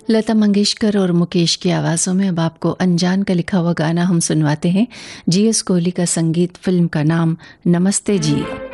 लता मंगेशकर और मुकेश की आवाज़ों में अब आपको अनजान का लिखा हुआ गाना हम सुनवाते हैं। जीएस कोहली का संगीत, फिल्म का नाम नमस्ते जी।